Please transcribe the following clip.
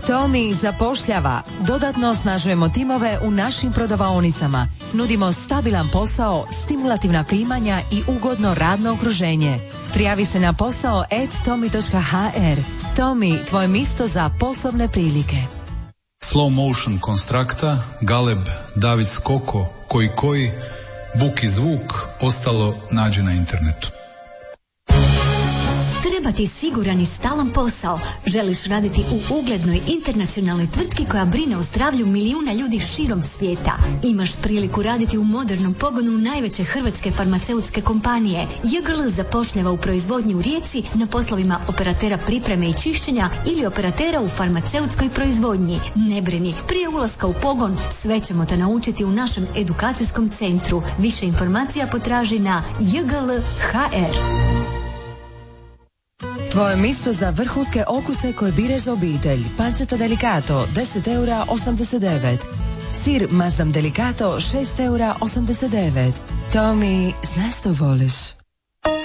Tomi zapošljava. Dodatno osnažujemo timove u našim prodavaonicama. Nudimo stabilan posao, stimulativna primanja i ugodno radno okruženje. Prijavi se na posao @tomi.hr. Tomi, tvoje mjesto za poslovne prilike. Slow Motion Konstrakta, Galeb, David Skoko, koji, Buk i zvuk, ostalo nađi na internetu. Treba ti siguran i stalan posao. Želiš raditi u uglednoj internacionalnoj tvrtki koja brine o zdravlju milijuna ljudi širom svijeta. Imaš priliku raditi u modernom pogonu najveće hrvatske farmaceutske kompanije. JGL zapošljava u proizvodnji u Rijeci na poslovima operatera pripreme i čišćenja ili operatera u farmaceutskoj proizvodnji. Ne brini, prije ulaska u pogon sve ćemo te naučiti u našem edukacijskom centru. Više informacija potraži na JGL.hr. Tvoje mjesto za vrhunske okuse koje biraš za obitelj. Panceta Delicato 10,89 €. Sir Mazdam Delicato 6,89 €. Tomi, znaš što voliš?